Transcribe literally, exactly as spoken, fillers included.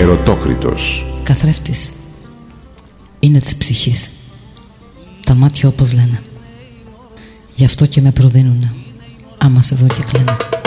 Ερωτόκριτος. Καθρέφτης είναι της ψυχής. Τα μάτια όπως λένε. Γι' αυτό και με προδίνουνε. Άμα σε δω και κλαίνε.